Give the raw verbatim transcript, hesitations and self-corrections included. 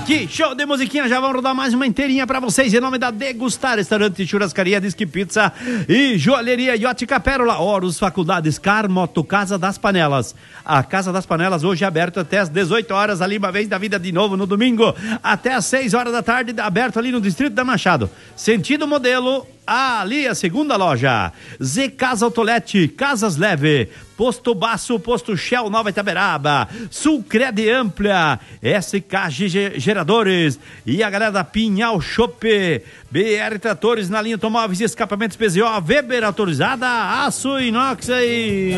Que show de musiquinha, já vamos rodar mais uma inteirinha pra vocês, em nome da Degustar, restaurante, churrascaria, Disque Pizza e joalheria e ótica Pérola, Horus, Faculdades, Carmoto, Casa das Panelas. A Casa das Panelas hoje é aberta até às dezoito horas, ali uma vez da vida de novo no domingo, até às seis horas da tarde, aberto ali no Distrito da Machado. Sentido Modelo, ali a segunda loja. Z Casa Autolete, Casas Leve, Posto Baço, Posto Shell Nova Itaberaba, Sulcred Ampla, S K G Geradores e a galera da Pinhal Shop, B R Tratores na linha Automóveis e Escapamentos P Z O, Weber Autorizada, Aço Inox aí.